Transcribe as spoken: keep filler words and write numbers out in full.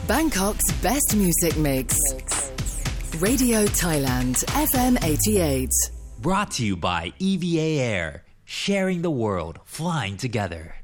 Bangkok's best music mix. Radio Thailand, F M eighty-eight. Brought to you by E V A Air, sharing the world, flying together.